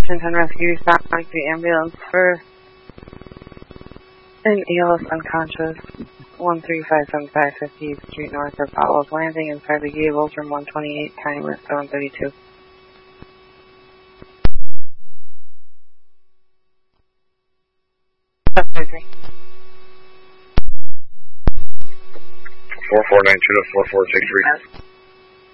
Washington Rescue respond to the ambulance for an ELS unconscious, 13575 50th Street North of Apollo's Landing inside the Gables, room 128, time at 7:32. That's 33. 4492 to 4463.